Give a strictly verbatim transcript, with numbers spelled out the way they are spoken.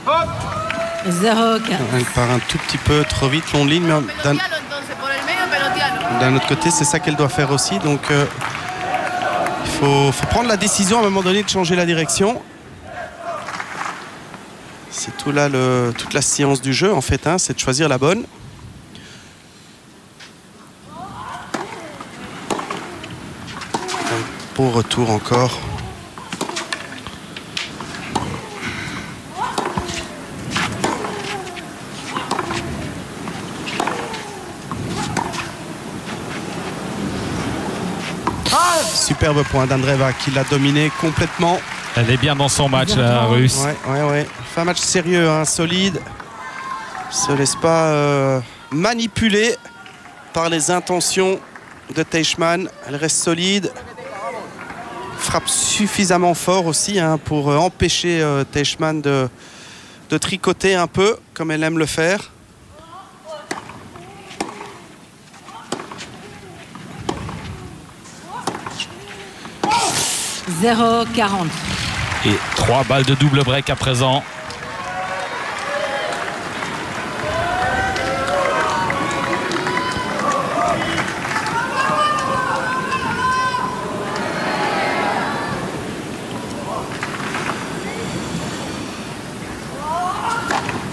zéro quinze. Elle part un tout petit peu trop vite, long de ligne, mais d'un, d'un autre côté, c'est ça qu'elle doit faire aussi. Donc, euh, il faut, faut prendre la décision à un moment donné de changer la direction. C'est tout là, le, toute la science du jeu, en fait, hein, c'est de choisir la bonne. Un beau retour encore. Superbe point d'Andreeva qui l'a dominé complètement. Elle est bien dans son match, la Russe. Ouais, ouais, ouais. Fait un match sérieux, hein, solide. Se laisse pas euh, manipuler par les intentions de Teichmann. Elle reste solide. Frappe suffisamment fort aussi hein, pour euh, empêcher euh, Teichmann de, de tricoter un peu, comme elle aime le faire. zéro quarante. Et trois balles de double break à présent.